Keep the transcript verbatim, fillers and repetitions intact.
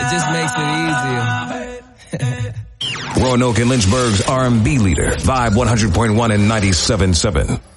It just makes it easier. Roanoke and Lynchburg's R and B leader, Vibe one hundred point one and ninety-seven point seven.